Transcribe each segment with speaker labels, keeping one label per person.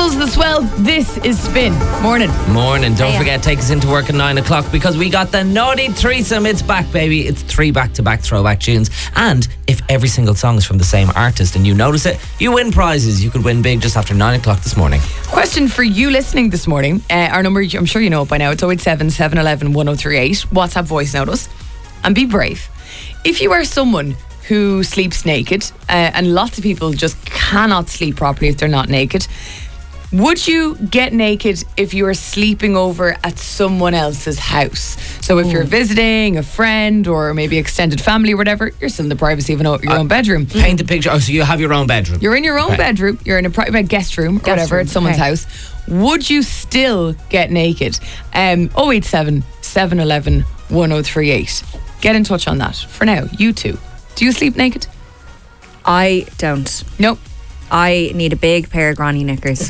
Speaker 1: Jules the Swell, this is Spin. Morning.
Speaker 2: Morning. Don't forget, take us into work at 9 o'clock because we got the Naughty Threesome. It's back, baby. It's 3 back-to-back throwback tunes. And if every single song is from the same artist and you notice it, you win prizes. You could win big just after 9 o'clock this morning.
Speaker 1: Question for you listening this morning. Our number, I'm sure you know it by now. It's 087 711 1038. WhatsApp voice note us. And be brave. If you are someone who sleeps naked, and lots of people just cannot sleep properly if they're not naked, would you get naked if you are sleeping over at someone else's house? So if you're visiting a friend or maybe extended family or whatever, you're still in the privacy of your own bedroom.
Speaker 2: Paint the picture. Oh, so you have your own bedroom.
Speaker 1: You're in your own bedroom. You're in a private guest room or whatever at someone's house. Would you still get naked? 087 711 1038. Get in touch on that. For now, you two. Do you sleep naked?
Speaker 3: I don't.
Speaker 1: Nope.
Speaker 3: I need a big pair of granny knickers.
Speaker 2: Do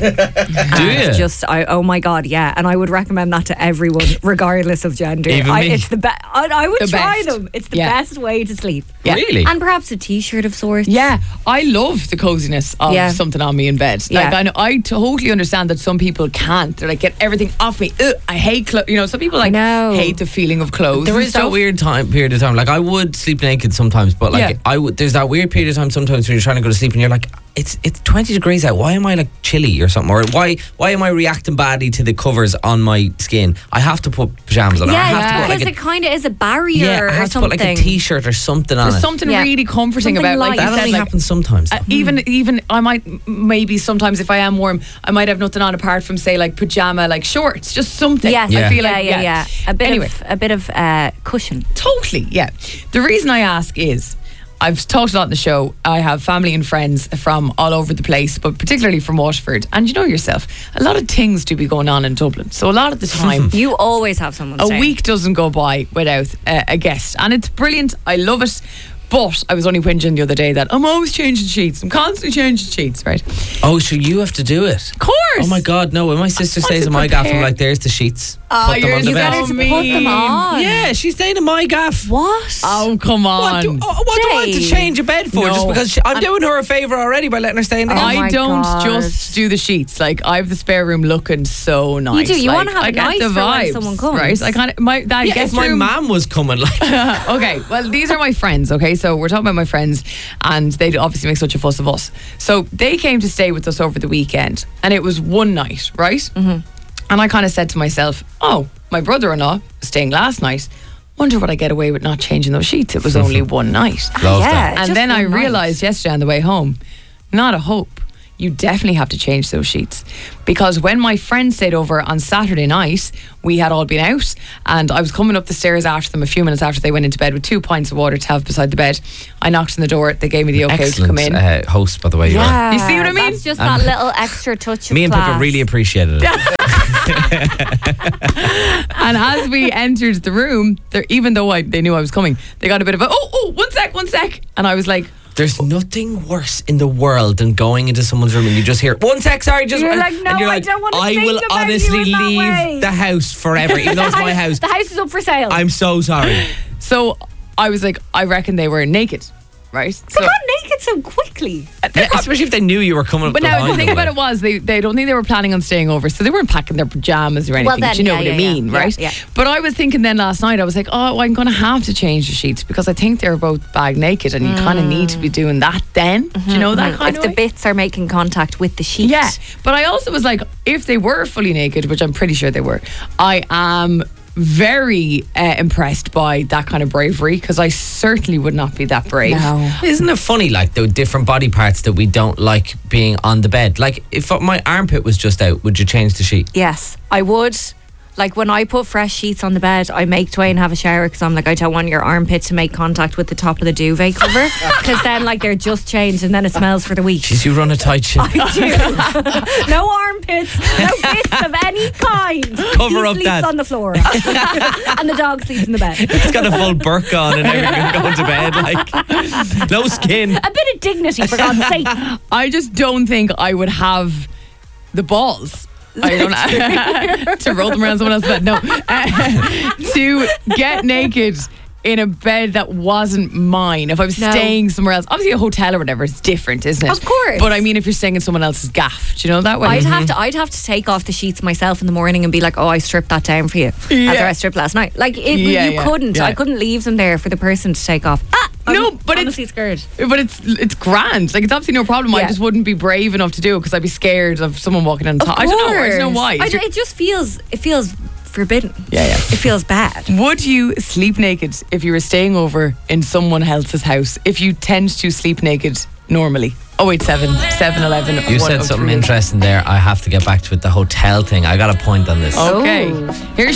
Speaker 2: you?
Speaker 3: Oh my God, yeah. And I would recommend that to everyone, regardless of gender.
Speaker 2: Even me?
Speaker 3: It's the best. I would try
Speaker 1: best.
Speaker 3: them. It's the best way to sleep.
Speaker 1: Yeah.
Speaker 2: Really?
Speaker 3: And perhaps a t-shirt of sorts.
Speaker 1: Yeah, I love the coziness of something on me in bed. Like,
Speaker 3: Yeah.
Speaker 1: I totally understand that some people can't. They're like, get everything off me. Ugh, I hate clothes. You know, some people hate the feeling of clothes.
Speaker 2: There
Speaker 1: and
Speaker 2: is
Speaker 1: stuff.
Speaker 2: that weird period of time. Like, I would sleep naked sometimes, but like there's that weird period of time sometimes when you're trying to go to sleep and you're like, it's 20 degrees out. Why am I like chilly or something? Or why am I reacting badly to the covers on my skin? I have to put pajamas on. I have to put
Speaker 3: because
Speaker 2: like
Speaker 3: it kind of is a barrier
Speaker 2: I
Speaker 3: or
Speaker 2: have to
Speaker 3: something.
Speaker 2: put like a t-shirt or something on
Speaker 1: There's
Speaker 2: it.
Speaker 1: something really comforting
Speaker 3: Something
Speaker 1: about
Speaker 3: light.
Speaker 1: like you
Speaker 2: That
Speaker 1: said,
Speaker 2: only
Speaker 1: like,
Speaker 2: happens sometimes.
Speaker 1: even I might maybe sometimes if I am warm, I might have nothing on apart from say like pajama, like shorts, just something.
Speaker 3: Yes,
Speaker 1: I feel like
Speaker 3: A bit of cushion.
Speaker 1: Totally, yeah. The reason I ask is, I've talked a lot in the show. I have family and friends from all over the place, but particularly from Waterford. And you know yourself, a lot of things do be going on in Dublin. So a lot of the time,
Speaker 3: You always have someone staying.
Speaker 1: a week doesn't go by without a guest. And it's brilliant. I love it. But I was only whinging the other day that I'm always changing sheets. I'm constantly changing sheets, right?
Speaker 2: Oh, so you have to do it?
Speaker 1: Of course.
Speaker 2: Oh my God, no. When my sister stays in my gaff, I'm like, there's the sheets. Put them on the
Speaker 1: you're
Speaker 2: bed.
Speaker 1: so
Speaker 3: Put them on.
Speaker 2: Yeah, she's staying in my gaff.
Speaker 3: What?
Speaker 1: Oh, come
Speaker 2: What do
Speaker 1: on.
Speaker 2: I have to
Speaker 3: Dave.
Speaker 2: change a bed for?
Speaker 1: No.
Speaker 2: Just because I'm doing her a favour already by letting her stay in the gaff?
Speaker 3: Oh my
Speaker 1: I don't
Speaker 3: God.
Speaker 1: just do the sheets. Like, I have the spare room looking so nice.
Speaker 3: You do. You
Speaker 1: like,
Speaker 3: wanna have
Speaker 1: I
Speaker 3: it
Speaker 1: get
Speaker 3: nice
Speaker 1: the
Speaker 3: for when
Speaker 1: vibes,
Speaker 3: someone comes.
Speaker 1: Right? I kind of that
Speaker 2: Yeah,
Speaker 1: guest
Speaker 2: if my
Speaker 1: room.
Speaker 2: mum was coming, like,
Speaker 1: Okay, well, these are my friends, okay? So we're talking about my friends, and they obviously make such a fuss of us. So they came to stay with us over the weekend, and it was one night, right? Mm-hmm. And I kind of said to myself, oh, my brother-in-law was staying last night. Wonder would I get away with not changing those sheets? It was only one night.
Speaker 2: love
Speaker 3: Yeah.
Speaker 2: that.
Speaker 1: And
Speaker 3: just
Speaker 1: then I
Speaker 3: one night.
Speaker 1: realised yesterday on the way home, not a hope. You definitely have to change those sheets. Because when my friend stayed over on Saturday night, we had all been out, and I was coming up the stairs after them a few minutes after they went into bed with 2 pints of water to have beside the bed. I knocked on the door. They gave me the okay to come in.
Speaker 2: Excellent mehost, by the way. You are.
Speaker 3: Yeah.
Speaker 1: You see what I mean?
Speaker 3: That's just that little extra touch of
Speaker 2: Me and
Speaker 3: class.
Speaker 2: Pippa really appreciated it.
Speaker 1: And as we entered the room, even though they knew I was coming, they got a bit of a, oh, 1 sec. And I was like,
Speaker 2: There's nothing worse in the world than going into someone's room and you just hear, 1 sec, sorry, just
Speaker 3: You're
Speaker 2: one.
Speaker 3: like, no,
Speaker 2: and you're
Speaker 3: I
Speaker 2: like,
Speaker 3: don't want to
Speaker 2: I
Speaker 3: think
Speaker 2: will
Speaker 3: about
Speaker 2: honestly
Speaker 3: you in that
Speaker 2: leave
Speaker 3: way."
Speaker 2: the house forever, even though it's my house.
Speaker 3: The house is up for sale.
Speaker 2: I'm so sorry.
Speaker 1: so I was like, I reckon they were naked, right?
Speaker 3: They got naked so quickly.
Speaker 2: Yeah, especially if they knew you were coming up
Speaker 1: But now the
Speaker 2: behind
Speaker 1: thing
Speaker 2: them,
Speaker 1: about
Speaker 2: like.
Speaker 1: it was they don't think they were planning on staying over, so they weren't packing their pajamas or anything.
Speaker 3: Well, then,
Speaker 1: do you know
Speaker 3: yeah,
Speaker 1: what I
Speaker 3: yeah,
Speaker 1: mean,
Speaker 3: yeah.
Speaker 1: right?
Speaker 3: Yeah.
Speaker 1: But I was thinking then last night, I was like, oh, I'm going to have to change the sheets because I think they're both bag naked, and you kind of need to be doing that then. Do you know that kind
Speaker 3: If
Speaker 1: of
Speaker 3: the
Speaker 1: way?
Speaker 3: bits are making contact with the sheet.
Speaker 1: Yeah, but I also was like, if they were fully naked, which I'm pretty sure they were, I am very impressed by that kind of bravery, because I certainly would not be that brave.
Speaker 3: No.
Speaker 2: Isn't it funny, like, the different body parts that we don't like being on the bed? Like, if my armpit was just out, would you change the sheet?
Speaker 3: Yes, I would. Like when I put fresh sheets on the bed, I make Dwayne have a shower because I'm like, I don't want your armpit to make contact with the top of the duvet cover, because then like they're just changed and then it smells for the week.
Speaker 2: Jeez, you run a tight ship.
Speaker 3: No armpits, no bits of any kind.
Speaker 2: Cover
Speaker 3: he
Speaker 2: up
Speaker 3: sleeps
Speaker 2: that.
Speaker 3: on the floor, and the dog sleeps in the bed.
Speaker 2: It's got a full burqa on and everything going to bed. Like, no skin.
Speaker 3: A bit of dignity, for God's sake.
Speaker 1: I just don't think I would have the balls. I don't to roll them around someone else's bed. No, to get naked in a bed that wasn't mine, if I was staying somewhere else, obviously a hotel or whatever is different, isn't it?
Speaker 3: Of course.
Speaker 1: But I mean, if you're staying in someone else's gaff, do you know that way?
Speaker 3: I'd have to take off the sheets myself in the morning and be like, oh, I stripped that down for you after I stripped last night. Like you couldn't.
Speaker 1: Yeah.
Speaker 3: I couldn't leave them there for the person to take off.
Speaker 1: But
Speaker 3: honestly scared.
Speaker 1: But it's grand. Like, it's absolutely no problem. I just wouldn't be brave enough to do it because I'd be scared of someone walking in the top. I don't know why.
Speaker 3: It just feels forbidden.
Speaker 1: Yeah.
Speaker 3: It feels bad.
Speaker 1: Would you sleep naked if you were staying over in someone else's house? If you tend to sleep naked normally? 087 711
Speaker 2: You said something interesting there. I have to get back to it. The hotel thing. I got a point on this.
Speaker 1: Okay. Here's